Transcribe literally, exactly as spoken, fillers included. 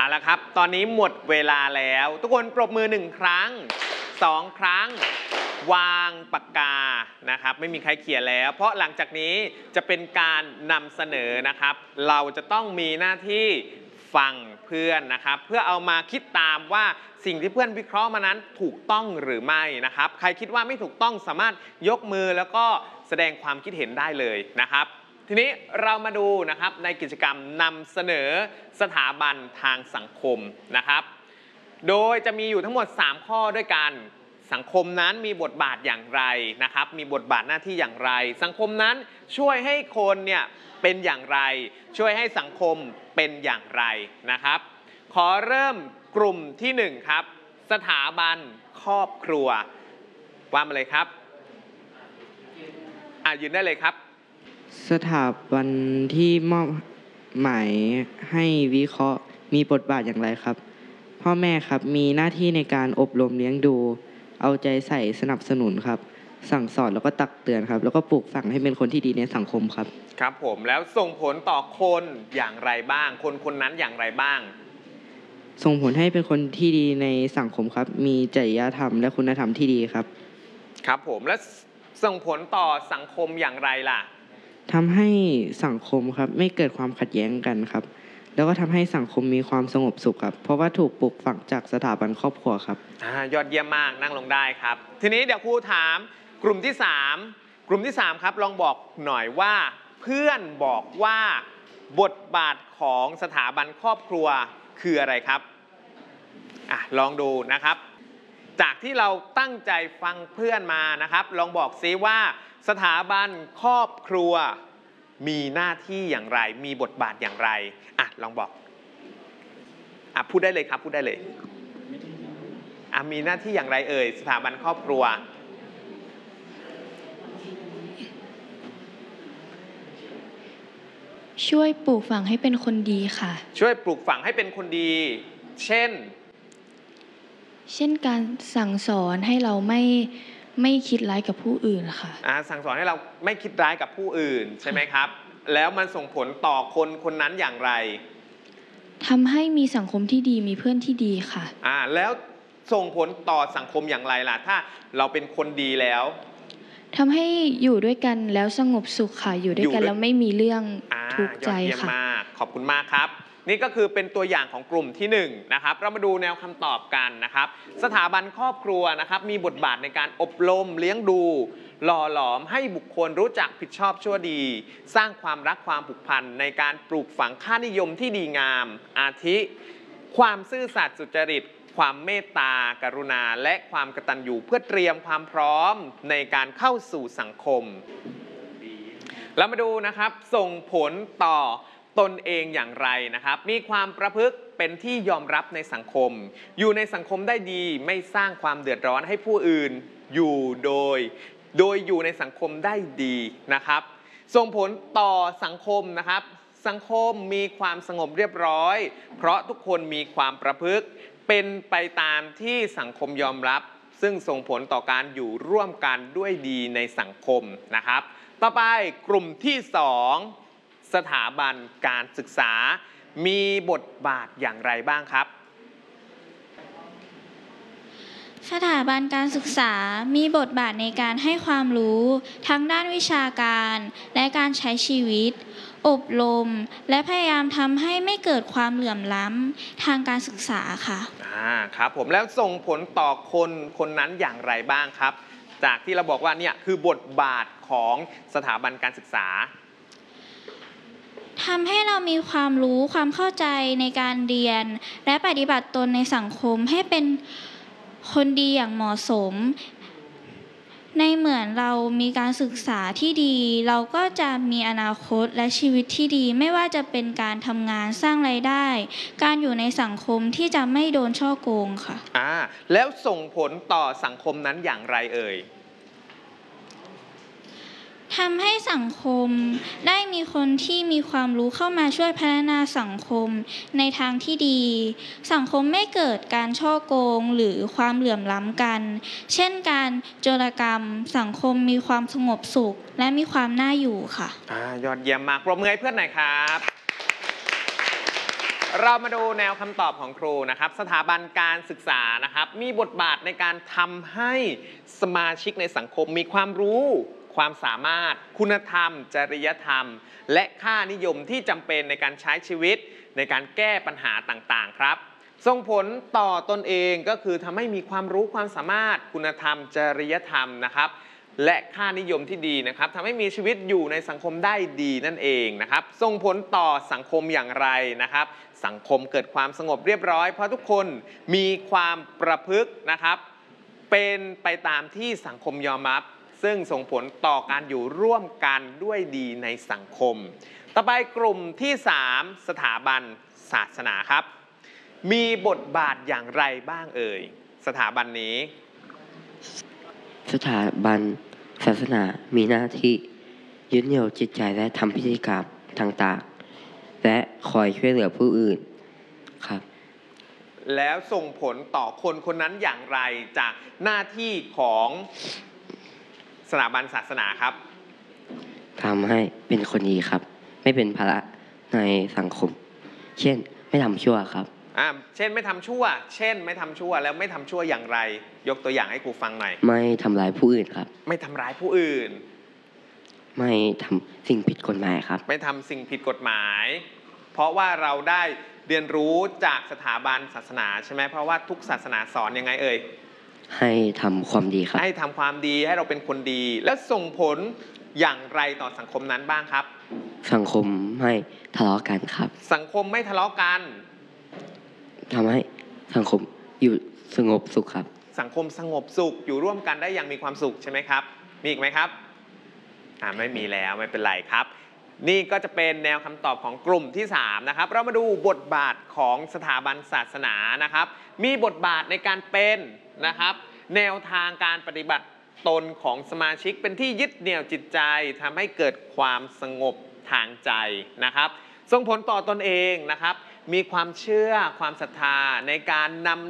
เอาละครับตอนนี้หมดเวลาแล้วทุกคนปรบมือหนึ่งครั้งสองครั้งวางปากกานะครับไม่มีใครเขียนแล้วเพราะหลังจากนี้จะเป็นการนำเสนอนะครับเราจะต้องมีหน้าที่ฟังเพื่อนนะครับเพื่อเอามาคิดตามว่าสิ่งที่เพื่อนวิเคราะห์มานั้นถูกต้องหรือไม่นะครับใครคิดว่าไม่ถูกต้องสามารถยกมือแล้วก็แสดงความคิดเห็นได้เลยนะครับทีนี้เรามาดูนะครับในกิจกรรมนำเสนอสถาบันทางสังคมนะครับโดยจะมีอยู่ทั้งหมดสามข้อด้วยกันสังคมนั้นมีบทบาทอย่างไรนะครับมีบทบาทหน้าที่อย่างไรสังคมนั้นช่วยให้คนเนี่ยเป็นอย่างไรช่วยให้สังคมเป็นอย่างไรนะครับขอเริ่มกลุ่มที่หนึ่งครับสถาบันครอบครัวว่ามาเลยครับอ่ะยืนได้เลยครับสถาบันที่มอบหมายให้วิเคราะห์มีบทบาทอย่างไรครับพ่อแม่ครับมีหน้าที่ในการอบรมเลี้ยงดูเอาใจใส่สนับสนุนครับสั่งสอนแล้วก็ตักเตือนครับแล้วก็ปลูกฝังให้เป็นคนที่ดีในสังคมครับครับผมแล้วส่งผลต่อคนอย่างไรบ้างคนคนนั้นอย่างไรบ้างส่งผลให้เป็นคนที่ดีในสังคมครับมีจริยธรรมและคุณธรรมที่ดีครับครับผมและส่งผลต่อสังคมอย่างไรล่ะทำให้สังคมครับไม่เกิดความขัดแย้งกันครับแล้วก็ทำให้สังคมมีความสงบสุขครับเพราะว่าถูกปลูกฝังจากสถาบันครอบครัวครับอ่ายอดเยี่ยมมากนั่งลงได้ครับทีนี้เดี๋ยวครูถามกลุ่มที่สามกลุ่มที่สามครับลองบอกหน่อยว่าเพื่อนบอกว่าบทบาทของสถาบันครอบครัวคืออะไรครับอ่ะลองดูนะครับจากที่เราตั้งใจฟังเพื่อนมานะครับลองบอกซิว่าสถาบันครอบครัวมีหน้าที่อย่างไรมีบทบาทอย่างไรอ่ะลองบอกอ่ะพูดได้เลยครับพูดได้เลยอ่ะมีหน้าที่อย่างไรเอ่ยสถาบันครอบครัวช่วยปลูกฝังให้เป็นคนดีค่ะช่วยปลูกฝังให้เป็นคนดีเช่นเช่นการสั่งสอนให้เราไม่ไม่คิดร้ายกับผู้อื่นค่ะอ่าสั่งสอนให้เราไม่คิดร้ายกับผู้อื่นใช่ไหมครับแล้วมันส่งผลต่อคนคนนั้นอย่างไรทำให้มีสังคมที่ดีมีเพื่อนที่ดีค่ะอ่าแล้วส่งผลต่อสังคมอย่างไรล่ะถ้าเราเป็นคนดีแล้วทำให้อยู่ด้วยกันแล้วสงบสุขค่ะอยู่ด้วยกันแล้วไม่มีเรื่องทุกข์ใจค่ะขอบคุณมากครับนี่ก็คือเป็นตัวอย่างของกลุ่มที่หนึ่งนะครับเรามาดูแนวคำตอบกันนะครับสถาบันครอบครัวนะครับมีบทบาทในการอบรมเลี้ยงดูหล่อหลอมให้บุคคลรู้จักผิดชอบชั่วดีสร้างความรักความผูกพันในการปลูกฝังค่านิยมที่ดีงามอาทิความซื่อสัตย์สุจริตความเมตตากรุณาและความกตัญญูเพื่อเตรียมความพร้อมในการเข้าสู่สังคมเรามาดูนะครับส่งผลต่อตนเองอย่างไรนะครับมีความประพฤติเป็นที่ยอมรับในสังคมอยู่ในสังคมได้ดีไม่สร้างความเดือดร้อนให้ผู้อื่นอยู่โดยโดยอยู่ในสังคมได้ดีนะครับส่งผลต่อสังคมนะครับสังคมมีความสงบเรียบร้อยเพราะทุกคนมีความประพฤติเป็นไปตามที่สังคมยอมรับซึ่งส่งผลต่อการอยู่ร่วมกันด้วยดีในสังคมนะครับต่อไปกลุ่มที่สองสถาบันการศึกษามีบทบาทอย่างไรบ้างครับสถาบันการศึกษามีบทบาทในการให้ความรู้ทั้งด้านวิชาการและการใช้ชีวิตอบรมและพยายามทำให้ไม่เกิดความเหลื่อมล้ำทางการศึกษาค่ะอ่าครับผมแล้วส่งผลต่อคนคนนั้นอย่างไรบ้างครับจากที่เราบอกว่าเนี่ยคือบทบาทของสถาบันการศึกษาทำให้เรามีความรู้ความเข้าใจในการเรียนและปฏิบัติตนในสังคมให้เป็นคนดีอย่างเหมาะสมในเหมือนเรามีการศึกษาที่ดีเราก็จะมีอนาคตและชีวิตที่ดีไม่ว่าจะเป็นการทำงานสร้างรายได้การอยู่ในสังคมที่จะไม่โดนฉ้อโกงค่ะอ่าแล้วส่งผลต่อสังคมนั้นอย่างไรเอ่ยทำให้สังคมได้มีคนที่มีความรู้เข้ามาช่วยพัฒนาสังคมในทางที่ดีสังคมไม่เกิดการฉ้อโกงหรือความเหลื่อมล้ำกันเช่นการโจรกรรมสังคมมีความสงบสุขและมีความน่าอยู่ค่ะอ่ายอดเยี่ยมมากปรบมือให้เพื่อนหน่อยครับเรามาดูแนวคำตอบของครูนะครับสถาบันการศึกษานะครับมีบทบาทในการทำให้สมาชิกในสังคมมีความรู้ความสามารถคุณธรรมจริยธรรม และค่านิยมที่จำเป็นในการใช้ชีวิตในการแก้ปัญหาต่างๆครับส่งผลต่อตนเองก็คือทำให้มีความรู้ความสามารถคุณธรรมจริยธรรมนะครับและค่านิยมที่ดีนะครับทำให้มีชีวิตอยู่ในสังคมได้ดีนั่นเองนะครับส่งผลต่อสังคมอย่างไรนะครับสังคมเกิดความสงบเรียบร้อยเพราะทุกคนมีความประพฤตินะครับเป็นไปตามที่สังคมยอมรับซึ่งส่งผลต่อการอยู่ร่วมกันด้วยดีในสังคมต่อไปกลุ่มที่สามสถาบันศาสนาครับมีบทบาทอย่างไรบ้างเอ่ยสถาบันนี้สถาบันศาสนามีหน้าที่ยึดเหนี่ยวจิตใจและทำพิธีกรรมต่างๆและคอยช่วยเหลือผู้อื่นครับแล้วส่งผลต่อคนคนนั้นอย่างไรจากหน้าที่ของสถาบันศาสนาครับทำให้เป็นคนดีครับไม่เป็นภาระในสังคมเช่นไม่ทำชั่วครับอ่าเช่นไม่ทำชั่วเช่นไม่ทำชั่วแล้วไม่ทำชั่วอย่างไรยกตัวอย่างให้ครูฟังหน่อยไม่ทำร้ายผู้อื่นครับไม่ทำร้ายผู้อื่นไม่ทำสิ่งผิดกฎหมายครับไม่ทำสิ่งผิดกฎหมายเพราะว่าเราได้เรียนรู้จากสถาบันศาสนาใช่ไหมเพราะว่าทุกศาสนาสอนยังไงเอ่ยให้ทำความดีครับให้ทำความดีให้เราเป็นคนดีและส่งผลอย่างไรต่อสังคมนั้นบ้างครับสังคมไม่ทะเลาะกันครับสังคมไม่ทะเลาะกันทำให้สังคมอยู่สงบสุขครับสังคมสงบสุขอยู่ร่วมกันได้อย่างมีความสุขใช่ไหมครับมีอีกไหมครับอ่าไม่มีแล้วไม่เป็นไรครับนี่ก็จะเป็นแนวคำตอบของกลุ่มที่สามนะครับเรามาดูบทบาทของสถาบันศาสนานะครับมีบทบาทในการเป็นนะครับแนวทางการปฏิบัติตนของสมาชิกเป็นที่ยึดเหนี่ยวจิตใจทำให้เกิดความสงบทางใจนะครับส่งผลต่อตนเองนะครับมีความเชื่อความศรัทธาในการนำ